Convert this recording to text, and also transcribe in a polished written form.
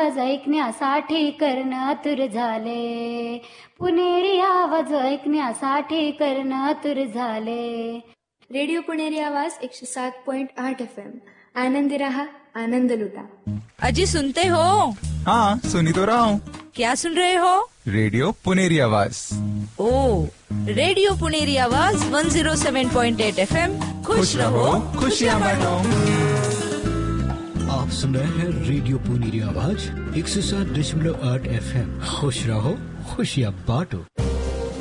आवाज ऐकण्यासाठी कर्ण आतुर झाले. पुणेरी आवाज ऐकण्यासाठी कर्ण आतुर झाले. रेडिओ पुणेरी आवाज 107.8 FM. आनंदी रहा, आनंद लुटा. अजी सुनते हो? हाँ, सुनी तो रहा हूँ. क्या सुन रहे हो? रेडियो पुनेरी आवाज. ओ, रेडियो पुनेरी आवाज 107.8 FM. खुश रहो, खुशियाँ बांटो. आप सुन रहे हैं रेडियो पुनेरी आवाज 107.8 FM. खुश रहो, खुशियाँ बांटो.